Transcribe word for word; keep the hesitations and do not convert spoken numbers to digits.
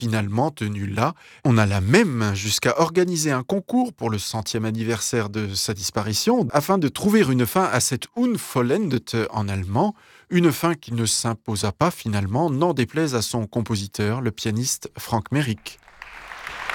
finalement tenu là. On alla même jusqu'à organiser un concours pour le centième anniversaire de sa disparition, afin de trouver une fin à cette Unvollendet en allemand, une fin qui ne s'imposa pas finalement, n'en déplaise à son compositeur, le pianiste Frank Merrick.